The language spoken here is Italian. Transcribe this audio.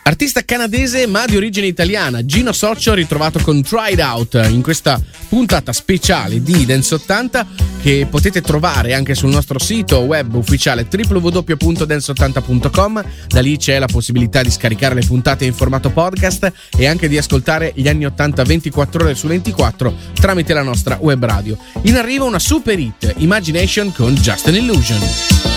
Artista canadese ma di origine italiana, Gino Soccio, ritrovato con Try It Out in questa puntata speciale di Dance 80 che potete trovare anche sul nostro sito web ufficiale www.dance80.com. Da lì c'è la possibilità di scaricare le puntate in formato podcast e anche di ascoltare gli anni 80 24 ore su 24 tramite la nostra web radio. In arrivo una super hit, Imagination con Just an Illusion.